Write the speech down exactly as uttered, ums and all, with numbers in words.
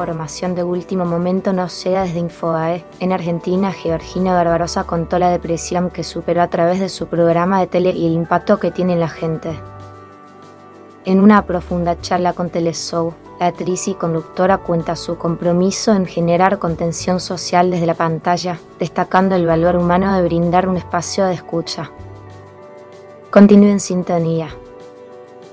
información de último momento nos llega desde Infobae. En Argentina, Georgina Barbarosa contó la depresión que superó a través de su programa de tele y el impacto que tiene en la gente. En una profunda charla con Teleshow, la actriz y conductora cuenta su compromiso en generar contención social desde la pantalla, destacando el valor humano de brindar un espacio de escucha. Continúe en sintonía.